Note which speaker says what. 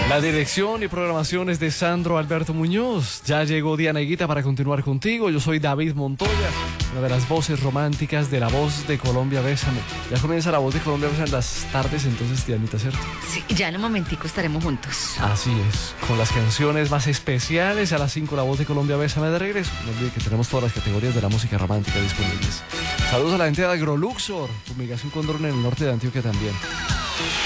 Speaker 1: La dirección y programación es de Sandro Alberto Muñoz. Ya llegó Diana Higuita para continuar contigo. Yo soy David Montoya, una de las voces románticas de La Voz de Colombia Bésame. Ya comienza La Voz de Colombia Bésame en las tardes, entonces, Dianita, ¿cierto?
Speaker 2: Sí, ya en un momentico estaremos juntos.
Speaker 1: Así es, con las canciones más especiales. A las 5 La Voz de Colombia Bésame de regreso. No olvide que tenemos todas las categorías de la música romántica disponibles. Saludos a la gente de Agroluxor, fumigación con dron en el norte de Antioquia también.